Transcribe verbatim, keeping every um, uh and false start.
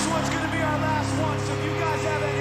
This one's gonna be our last one, so if you guys have any